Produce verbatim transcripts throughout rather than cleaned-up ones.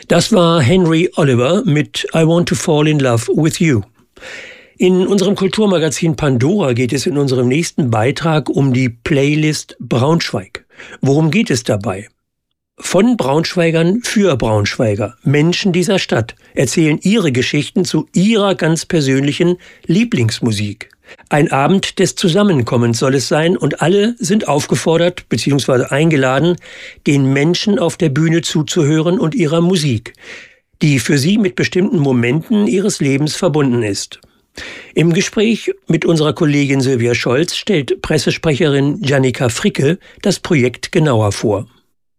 Das war Henry Oliver mit I Want to Fall in Love with You. In unserem Kulturmagazin Pandora geht es in unserem nächsten Beitrag um die Playlist Braunschweig. Worum geht es dabei? Von Braunschweigern für Braunschweiger, Menschen dieser Stadt, erzählen ihre Geschichten zu ihrer ganz persönlichen Lieblingsmusik. Ein Abend des Zusammenkommens soll es sein und alle sind aufgefordert bzw. eingeladen, den Menschen auf der Bühne zuzuhören und ihrer Musik, die für sie mit bestimmten Momenten ihres Lebens verbunden ist. Im Gespräch mit unserer Kollegin Sylvia Scholz stellt Pressesprecherin Jannika Fricke das Projekt genauer vor.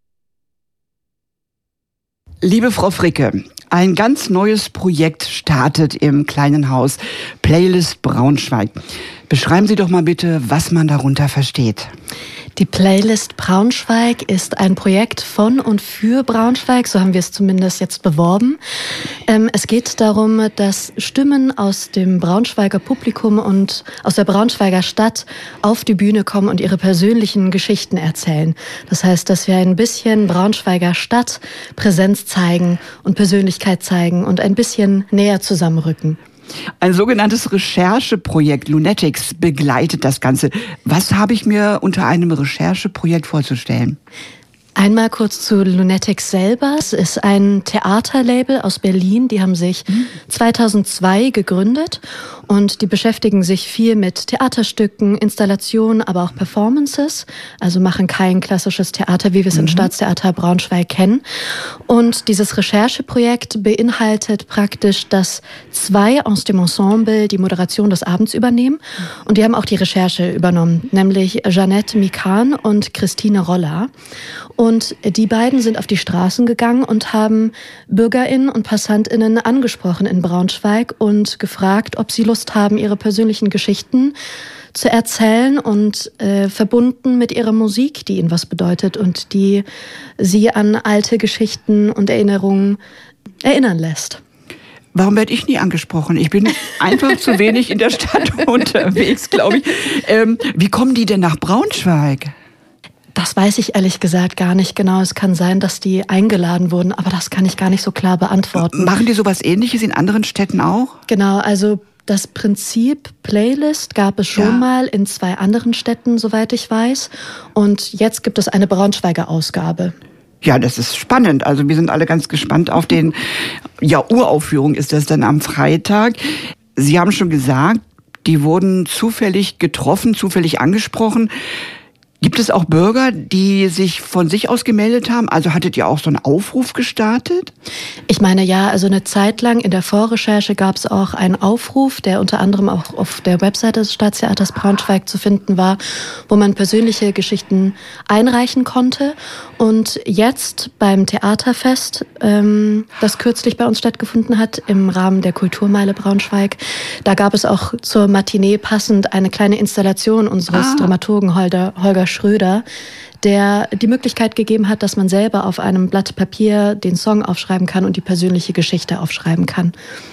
Liebe Frau Fricke, ein ganz neues Projekt startet im kleinen Haus Playlist Braunschweig. Beschreiben Sie doch mal bitte, was man darunter versteht. Die Playlist Braunschweig ist ein Projekt von und für Braunschweig, so haben wir es zumindest jetzt beworben. Ähm, es geht darum, dass Stimmen aus dem Braunschweiger Publikum und aus der Braunschweiger Stadt auf die Bühne kommen und ihre persönlichen Geschichten erzählen. Das heißt, dass wir ein bisschen Braunschweiger Stadt Präsenz zeigen und Persönlichkeit zeigen und ein bisschen näher zusammenrücken. Ein sogenanntes Rechercheprojekt Lunatics begleitet das Ganze. Was habe ich mir unter einem Rechercheprojekt vorzustellen? Einmal kurz zu Lunatics selber. Es ist ein Theaterlabel aus Berlin. Die haben sich zweitausendzwei gegründet und die beschäftigen sich viel mit Theaterstücken, Installationen, aber auch Performances. Also machen kein klassisches Theater, wie wir es mhm. im Staatstheater Braunschweig kennen. Und dieses Rechercheprojekt beinhaltet praktisch, dass zwei aus dem Ensemble die Moderation des Abends übernehmen. Und die haben auch die Recherche übernommen, nämlich Jeanette Mikan und Christine Roller. Und die beiden sind auf die Straßen gegangen und haben BürgerInnen und PassantInnen angesprochen in Braunschweig und gefragt, ob sie Lust haben, ihre persönlichen Geschichten zu erzählen und äh, verbunden mit ihrer Musik, die ihnen was bedeutet und die sie an alte Geschichten und Erinnerungen erinnern lässt. Warum werde ich nie angesprochen? Ich bin einfach zu wenig in der Stadt unterwegs, glaube ich. Ähm, wie kommen die denn nach Braunschweig? Das weiß ich ehrlich gesagt gar nicht genau. Es kann sein, dass die eingeladen wurden, aber das kann ich gar nicht so klar beantworten. Machen die sowas Ähnliches in anderen Städten auch? Genau, also das Prinzip Playlist gab es schon ja. mal in zwei anderen Städten, soweit ich weiß. Und jetzt gibt es eine Braunschweiger Ausgabe. Ja, das ist spannend. Also wir sind alle ganz gespannt auf den, ja, Uraufführung ist das dann am Freitag. Sie haben schon gesagt, die wurden zufällig getroffen, zufällig angesprochen. Gibt es auch Bürger, die sich von sich aus gemeldet haben? Also hattet ihr auch so einen Aufruf gestartet? Ich meine, ja, also eine Zeit lang in der Vorrecherche gab es auch einen Aufruf, der unter anderem auch auf der Webseite des Staatstheaters Braunschweig zu finden war, wo man persönliche Geschichten einreichen konnte. Und jetzt beim Theaterfest, ähm, das kürzlich bei uns stattgefunden hat, im Rahmen der Kulturmeile Braunschweig, da gab es auch zur Matinee passend eine kleine Installation unseres ah. Dramaturgen Holger, Holger Schröder, der die Möglichkeit gegeben hat, dass man selber auf einem Blatt Papier den Song aufschreiben kann und die persönliche Geschichte aufschreiben kann.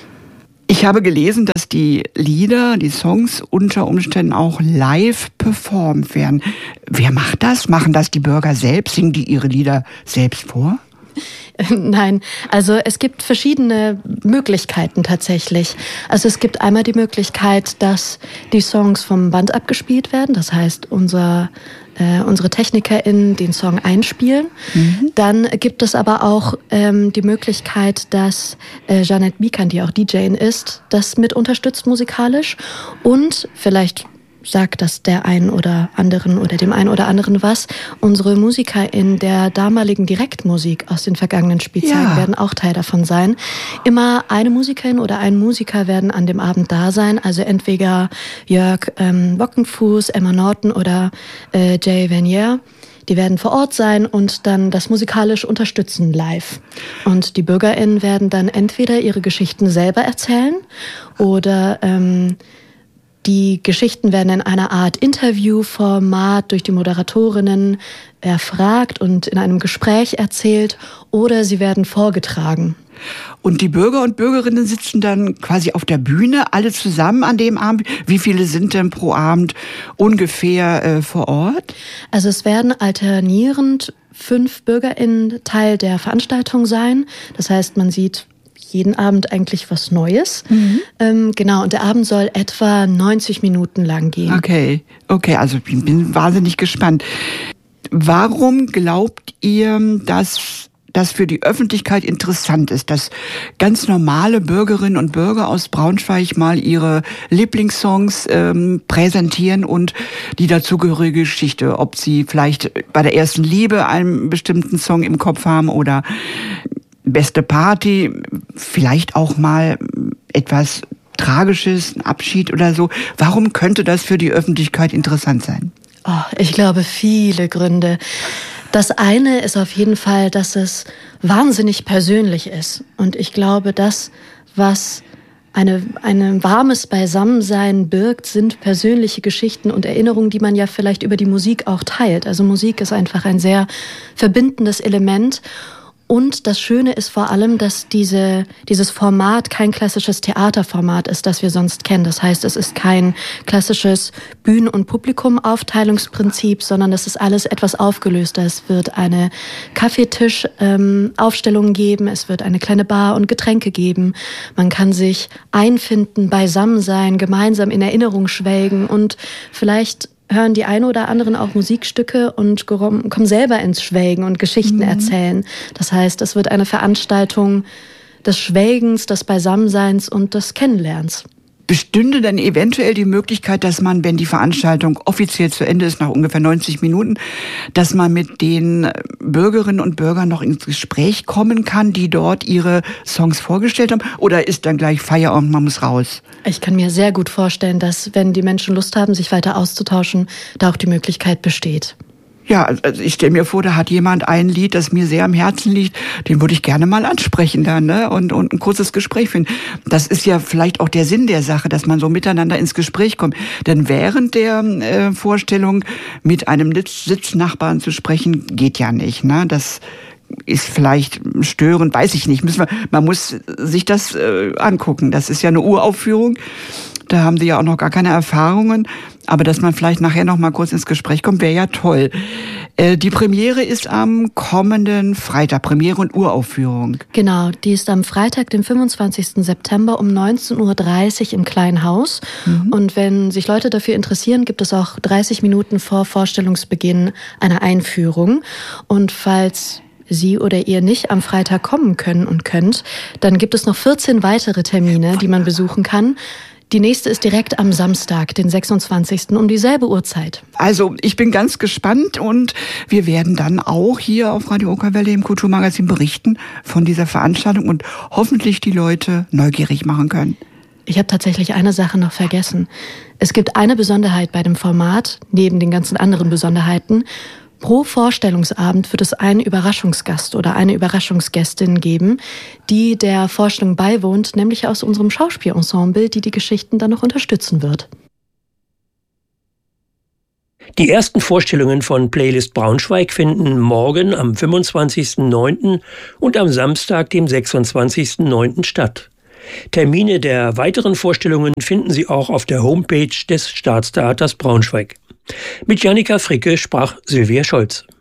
Ich habe gelesen, dass die Lieder, die Songs unter Umständen auch live performt werden. Wer macht das? Machen das die Bürger selbst? Singen die ihre Lieder selbst vor? Nein, also es gibt verschiedene Möglichkeiten tatsächlich. Also es gibt einmal die Möglichkeit, dass die Songs vom Band abgespielt werden. Das heißt, unser, äh, unsere TechnikerInnen den Song einspielen. Mhm. Dann gibt es aber auch ähm, die Möglichkeit, dass äh, Jeanette Mikan, die auch D J ist, das mit unterstützt musikalisch. Und vielleicht sagt das der einen oder anderen oder dem einen oder anderen was. Unsere Musiker in der damaligen Direktmusik aus den vergangenen Spielzeiten ja. werden auch Teil davon sein. Immer eine Musikerin oder ein Musiker werden an dem Abend da sein. Also entweder Jörg ähm, Bockenfuß, Emma Norton oder äh, Jay Vanier. Die werden vor Ort sein und dann das musikalisch unterstützen live. Und die BürgerInnen werden dann entweder ihre Geschichten selber erzählen oder ähm, die Geschichten werden in einer Art Interviewformat durch die Moderatorinnen erfragt und in einem Gespräch erzählt oder sie werden vorgetragen. Und die Bürger und Bürgerinnen sitzen dann quasi auf der Bühne, alle zusammen an dem Abend. Wie viele sind denn pro Abend ungefähr äh, vor Ort? Also es werden alternierend fünf BürgerInnen Teil der Veranstaltung sein. Das heißt, man sieht jeden Abend eigentlich was Neues. Mhm. Ähm, genau, und der Abend soll etwa neunzig Minuten lang gehen. Okay, okay, also ich bin wahnsinnig gespannt. Warum glaubt ihr, dass das für die Öffentlichkeit interessant ist, dass ganz normale Bürgerinnen und Bürger aus Braunschweig mal ihre Lieblingssongs ähm, präsentieren und die dazugehörige Geschichte, ob sie vielleicht bei der ersten Liebe einen bestimmten Song im Kopf haben oder beste Party, vielleicht auch mal etwas Tragisches, ein Abschied oder so. Warum könnte das für die Öffentlichkeit interessant sein? Oh, ich glaube, viele Gründe. Das eine ist auf jeden Fall, dass es wahnsinnig persönlich ist. Und ich glaube, das, was eine, ein warmes Beisammensein birgt, sind persönliche Geschichten und Erinnerungen, die man ja vielleicht über die Musik auch teilt. Also Musik ist einfach ein sehr verbindendes Element. Und das Schöne ist vor allem, dass diese, dieses Format kein klassisches Theaterformat ist, das wir sonst kennen. Das heißt, es ist kein klassisches Bühnen- und Publikum-Aufteilungsprinzip, sondern es ist alles etwas aufgelöster. Es wird eine Kaffeetisch-Aufstellung ähm, geben, es wird eine kleine Bar und Getränke geben. Man kann sich einfinden, beisammen sein, gemeinsam in Erinnerung schwelgen und vielleicht hören die einen oder anderen auch Musikstücke und kommen selber ins Schwelgen und Geschichten mhm. erzählen. Das heißt, es wird eine Veranstaltung des Schwelgens, des Beisammenseins und des Kennenlernens. Bestünde denn eventuell die Möglichkeit, dass man, wenn die Veranstaltung offiziell zu Ende ist, nach ungefähr neunzig Minuten, dass man mit den Bürgerinnen und Bürgern noch ins Gespräch kommen kann, die dort ihre Songs vorgestellt haben? Oder ist dann gleich Feierabend, man muss raus? Ich kann mir sehr gut vorstellen, dass, wenn die Menschen Lust haben, sich weiter auszutauschen, da auch die Möglichkeit besteht. Ja, also ich stelle mir vor, da hat jemand ein Lied, das mir sehr am Herzen liegt, den würde ich gerne mal ansprechen dann, ne? Und, und ein kurzes Gespräch finden. Das ist ja vielleicht auch der Sinn der Sache, dass man so miteinander ins Gespräch kommt. Denn während der äh, Vorstellung mit einem Sitznachbarn zu sprechen, geht ja nicht, ne? Das ist vielleicht störend, weiß ich nicht. Müssen wir, man muss sich das äh, angucken. Das ist ja eine Uraufführung. Da haben sie ja auch noch gar keine Erfahrungen. Aber dass man vielleicht nachher noch mal kurz ins Gespräch kommt, wäre ja toll. Äh, die Premiere ist am kommenden Freitag. Premiere und Uraufführung. Genau, die ist am Freitag, dem fünfundzwanzigsten September um neunzehn Uhr dreißig im Kleinen Haus. Mhm. Und wenn sich Leute dafür interessieren, gibt es auch dreißig Minuten vor Vorstellungsbeginn eine Einführung. Und falls Sie oder ihr nicht am Freitag kommen können und könnt, dann gibt es noch vierzehn weitere Termine, die man besuchen kann. Die nächste ist direkt am Samstag, den sechsundzwanzigsten um dieselbe Uhrzeit. Also ich bin ganz gespannt und wir werden dann auch hier auf Radio Okerwelle im Kulturmagazin berichten von dieser Veranstaltung und hoffentlich die Leute neugierig machen können. Ich habe tatsächlich eine Sache noch vergessen. Es gibt eine Besonderheit bei dem Format, neben den ganzen anderen Besonderheiten. Pro Vorstellungsabend wird es einen Überraschungsgast oder eine Überraschungsgästin geben, die der Vorstellung beiwohnt, nämlich aus unserem Schauspielensemble, die die Geschichten dann noch unterstützen wird. Die ersten Vorstellungen von Playlist Braunschweig finden morgen am fünfundzwanzigsten neunten und am Samstag, dem sechsundzwanzigsten neunten statt. Termine der weiteren Vorstellungen finden Sie auch auf der Homepage des Staatstheaters Braunschweig. Mit Jannika Fricke sprach Sylvia Scholz.